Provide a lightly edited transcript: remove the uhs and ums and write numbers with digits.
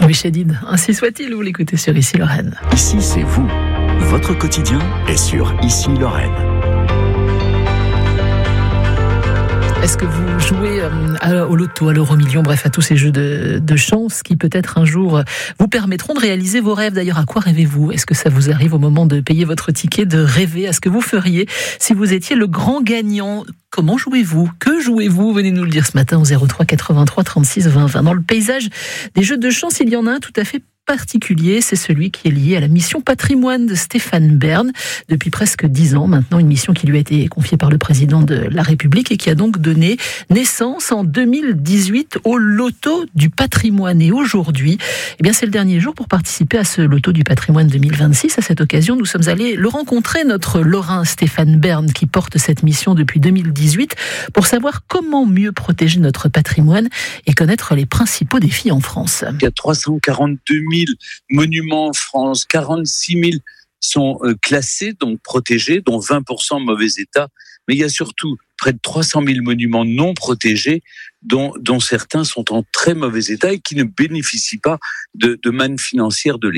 Oui, Chédid, ainsi soit-il, vous l'écoutez sur Ici Lorraine. Ici, c'est vous. Votre quotidien est sur Ici Lorraine. Est-ce que vous jouez au loto, à l'euro-million, bref, à tous ces jeux de chance qui peut-être un jour vous permettront de réaliser vos rêves? D'ailleurs, à quoi rêvez-vous? Est-ce que ça vous arrive au moment de payer votre ticket de rêver à ce que vous feriez si vous étiez le grand gagnant? Comment jouez-vous? Que jouez-vous? Venez nous le dire ce matin au 03 83 36 20 20. Dans le paysage des jeux de chance, il y en a un tout à fait particulier, c'est celui qui est lié à la mission patrimoine de Stéphane Bern depuis presque 10 ans maintenant, une mission qui lui a été confiée par le président de la République et qui a donc donné naissance en 2018 au loto du patrimoine. Et aujourd'hui, c'est le dernier jour pour participer à ce loto du patrimoine 2026. À cette occasion, nous sommes allés le rencontrer, notre Lorrain Stéphane Bern, qui porte cette mission depuis 2018, pour savoir comment mieux protéger notre patrimoine et connaître les principaux défis en France. Il y a 342 000 monuments en France, 46 000 sont classés, donc protégés, dont 20% en mauvais état. Mais il y a surtout près de 300 000 monuments non protégés, dont certains sont en très mauvais état et qui ne bénéficient pas de manne financière de l'État.